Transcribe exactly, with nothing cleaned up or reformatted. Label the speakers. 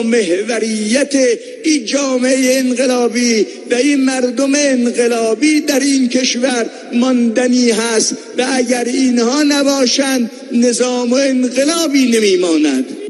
Speaker 1: محوریت این جامعه انقلابی و این مردم انقلابی در این کشور ماندنی هست و اگر اینها نباشند نظام انقلابی نمیماند.